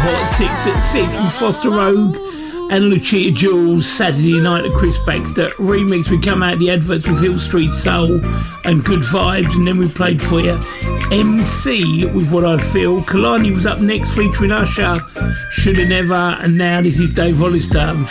Hot 6 at 6 and Foster Rogue and Lucia Jules, Saturday Night at Chris Baxter remix. We come out the adverts with Hill Street Soul and Good Vibes, and then we played for you MC with What I Feel. Kalani was up next featuring Usher, Shoulda Never, and now this is Dave Hollister and